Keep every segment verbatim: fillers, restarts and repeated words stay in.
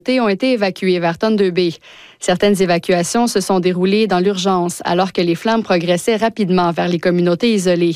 ont été évacués vers Thunder Bay. Certaines évacuations se sont déroulées dans l'urgence, alors que les flammes progressaient rapidement vers les communautés isolées.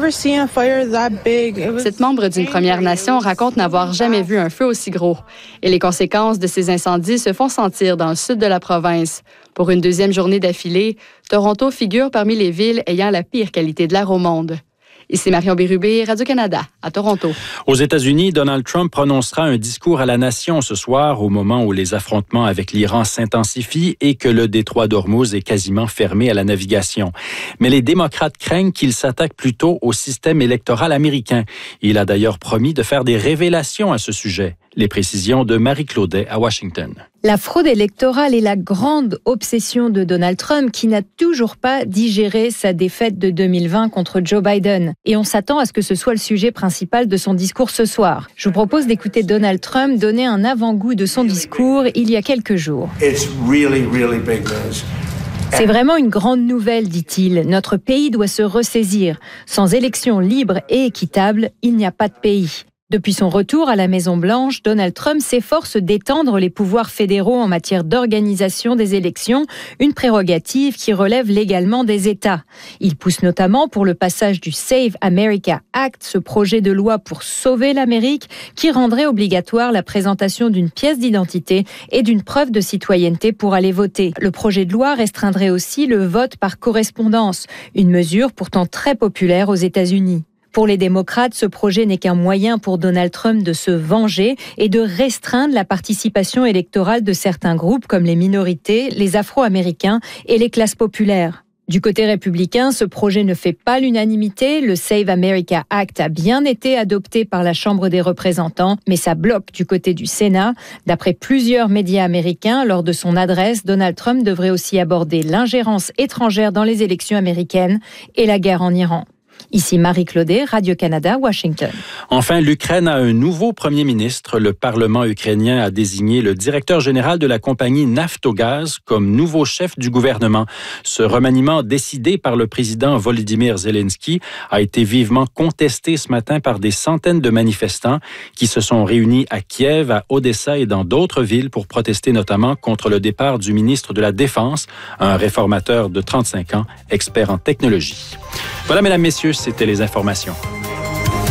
Cette membre d'une Première Nation raconte n'avoir jamais vu un feu aussi gros. Et les conséquences de ces incendies se font sentir dans le sud de la province. Pour une deuxième journée d'affilée, Toronto figure parmi les villes ayant la pire qualité de l'air au monde. Ici Marion Bérubé, Radio-Canada, à Toronto. Aux États-Unis, Donald Trump prononcera un discours à la nation ce soir au moment où les affrontements avec l'Iran s'intensifient et que le détroit d'Ormuz est quasiment fermé à la navigation. Mais les démocrates craignent qu'il s'attaque plutôt au système électoral américain. Il a d'ailleurs promis de faire des révélations à ce sujet. Les précisions de Marie Claudet à Washington. La fraude électorale est la grande obsession de Donald Trump qui n'a toujours pas digéré sa défaite de deux mille vingt contre Joe Biden. Et on s'attend à ce que ce soit le sujet principal de son discours ce soir. Je vous propose d'écouter Donald Trump donner un avant-goût de son discours il y a quelques jours. Really, really big news. C'est vraiment une grande nouvelle, dit-il. Notre pays doit se ressaisir. Sans élections libres et équitables, il n'y a pas de pays. Depuis son retour à la Maison-Blanche, Donald Trump s'efforce d'étendre les pouvoirs fédéraux en matière d'organisation des élections, une prérogative qui relève légalement des États. Il pousse notamment pour le passage du Save America Act, ce projet de loi pour sauver l'Amérique, qui rendrait obligatoire la présentation d'une pièce d'identité et d'une preuve de citoyenneté pour aller voter. Le projet de loi restreindrait aussi le vote par correspondance, une mesure pourtant très populaire aux États-Unis. Pour les démocrates, ce projet n'est qu'un moyen pour Donald Trump de se venger et de restreindre la participation électorale de certains groupes comme les minorités, les Afro-Américains et les classes populaires. Du côté républicain, ce projet ne fait pas l'unanimité. Le Save America Act a bien été adopté par la Chambre des représentants, mais ça bloque du côté du Sénat. D'après plusieurs médias américains, lors de son adresse, Donald Trump devrait aussi aborder l'ingérence étrangère dans les élections américaines et la guerre en Iran. Ici Marie Claudet, Radio-Canada, Washington. Enfin, l'Ukraine a un nouveau premier ministre. Le Parlement ukrainien a désigné le directeur général de la compagnie Naftogaz comme nouveau chef du gouvernement. Ce remaniement décidé par le président Volodymyr Zelensky a été vivement contesté ce matin par des centaines de manifestants qui se sont réunis à Kiev, à Odessa et dans d'autres villes pour protester notamment contre le départ du ministre de la Défense, un réformateur de trente-cinq ans, expert en technologie. Voilà, mesdames, messieurs, c'était les informations.